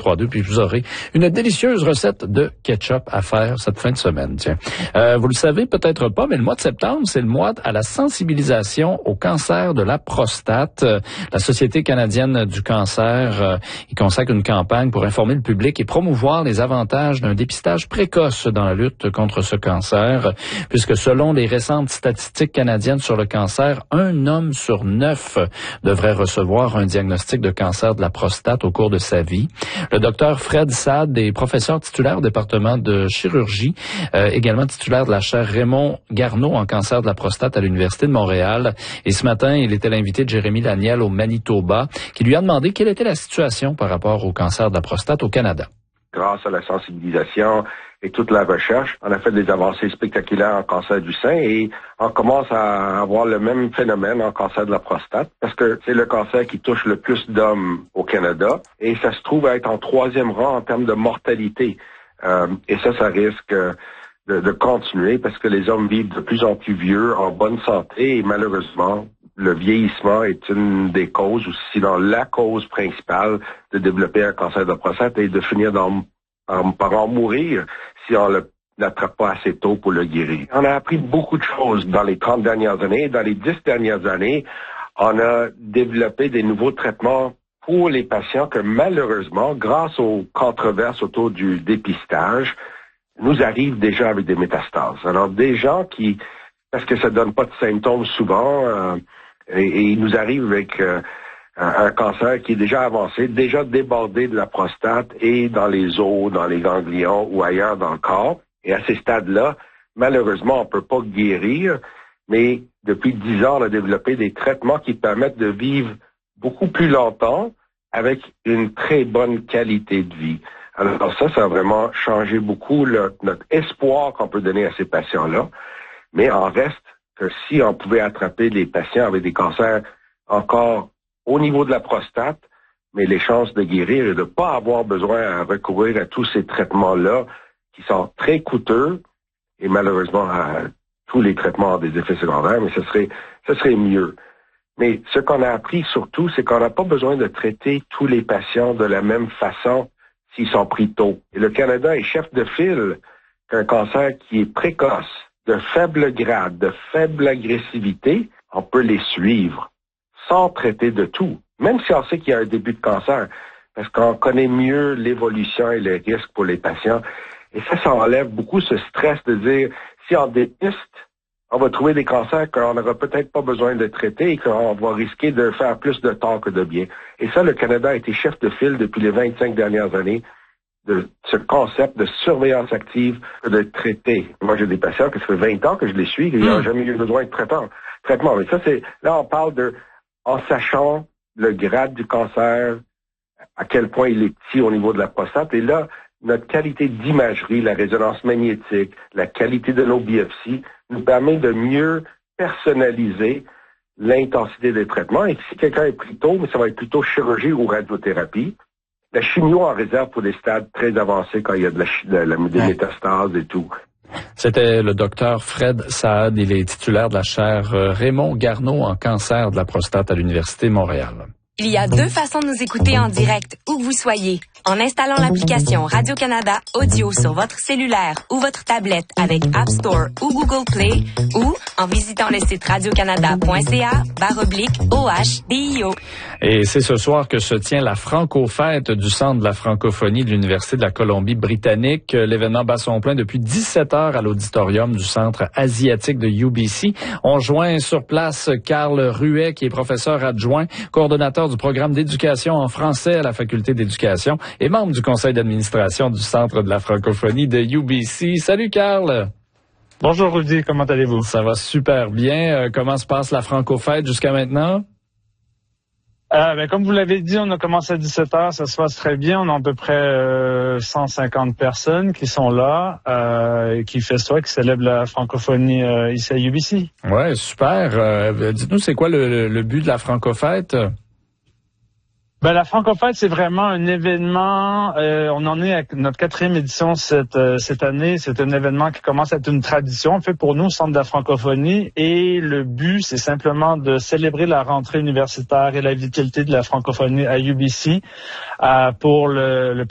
630-6032, puis vous aurez une délicieuse recette de ketchup à faire cette fin de semaine. Tiens, vous le savez peut-être pas, mais le mois de septembre, c'est le mois à la sensibilisation au cancer de la prostate. La Société canadienne du cancer y consacre une campagne pour informer le public et promouvoir les avantages d'un dépistage précoce dans la lutte contre ce cancer, puisque selon les récentes statistiques canadiennes sur le cancer, un homme sur 9 devrait recevoir un diagnostic de cancer de la prostate au cours de sa vie. Le docteur Fred Saad est professeur titulaire au département de chirurgie, également titulaire de la chaire Raymond Garneau en cancer de la prostate à l'Université de Montréal. Et ce matin, il était l'invité de Jérémy Laniel au Manitoba, qui lui a demandé quelle était la situation par rapport au cancer de la prostate au Canada. Grâce à la sensibilisation et toute la recherche, on a fait des avancées spectaculaires en cancer du sein et on commence à avoir le même phénomène en cancer de la prostate parce que c'est le cancer qui touche le plus d'hommes au Canada et ça se trouve à être en 3e rang en termes de mortalité. Et ça risque de continuer parce que les hommes vivent de plus en plus vieux, en bonne santé et malheureusement, le vieillissement est une des causes, ou sinon la cause principale de développer un cancer de la prostate et de finir par en mourir si on ne l'attrape pas assez tôt pour le guérir. On a appris beaucoup de choses dans les 30 dernières années. Dans les 10 dernières années, on a développé des nouveaux traitements pour les patients que malheureusement, grâce aux controverses autour du dépistage, nous arrivent déjà avec des métastases. Alors des gens qui, parce que ça donne pas de symptômes souvent, et ils nous arrivent avec un cancer qui est déjà avancé, déjà débordé de la prostate et dans les os, dans les ganglions ou ailleurs dans le corps. Et à ces stades-là, malheureusement, on peut pas guérir, mais depuis 10 ans, on a développé des traitements qui permettent de vivre beaucoup plus longtemps avec une très bonne qualité de vie. Alors ça a vraiment changé beaucoup notre espoir qu'on peut donner à ces patients-là. Mais en reste que si on pouvait attraper les patients avec des cancers encore au niveau de la prostate, mais les chances de guérir et de ne pas avoir besoin à recourir à tous ces traitements-là qui sont très coûteux et malheureusement tous les traitements ont des effets secondaires, mais ce serait mieux. Mais ce qu'on a appris surtout, c'est qu'on n'a pas besoin de traiter tous les patients de la même façon s'ils sont pris tôt. Et le Canada est chef de file qu'un cancer qui est précoce, de faible grade, de faible agressivité, on peut les suivre sans traiter de tout, même si on sait qu'il y a un début de cancer, parce qu'on connaît mieux l'évolution et les risques pour les patients. Et ça enlève beaucoup ce stress de dire, si on dépiste, on va trouver des cancers qu'on n'aura peut-être pas besoin de traiter et qu'on va risquer de faire plus de tort que de bien. Et ça, le Canada a été chef de file depuis les 25 dernières années de ce concept de surveillance active de traiter. Moi, j'ai des patients que ça fait 20 ans que je les suis et ils n'ont jamais eu besoin de traitement. Mais ça, là, on parle en sachant le grade du cancer, à quel point il est petit au niveau de la prostate. Et là, notre qualité d'imagerie, la résonance magnétique, la qualité de nos biopsies nous permet de mieux personnaliser l'intensité des traitements. Et si quelqu'un est pris tôt, mais ça va être plutôt chirurgie ou radiothérapie. La chimio en réserve pour des stades très avancés quand il y a des métastases et tout. C'était le docteur Fred Saad. Il est titulaire de la chaire Raymond Garneau en cancer de la prostate à l'Université de Montréal. Il y a 2 façons de nous écouter en direct, où que vous soyez. En installant l'application Radio-Canada Audio sur votre cellulaire ou votre tablette avec App Store ou Google Play, ou en visitant le site radiocanada.ca/OHDIO. Et c'est ce soir que se tient la Franco-fête du Centre de la francophonie de l'Université de la Colombie-Britannique. L'événement bat son plein depuis 17 heures à l'auditorium du Centre asiatique de UBC. On joint sur place Carl Ruet, qui est professeur adjoint, coordonnateur du programme d'éducation en français à la Faculté d'éducation et membre du conseil d'administration du Centre de la francophonie de UBC. Salut Carl! Bonjour Rudy, comment allez-vous? Ça va super bien. Comment se passe la Franco-fête jusqu'à maintenant? Comme vous l'avez dit, on a commencé à 17h, ça se passe très bien. On a à peu près 150 personnes qui sont là et qui festoient, qui célèbrent la francophonie ici à UBC. Ouais, super. Dites-nous, c'est quoi le but de la Franco-fête? La Franco-fête, c'est vraiment un événement. On en est à notre 4e édition cette année. C'est un événement qui commence à être une tradition, en fait, pour nous, au Centre de la francophonie. Et le but, c'est simplement de célébrer la rentrée universitaire et la vitalité de la francophonie à UBC pour le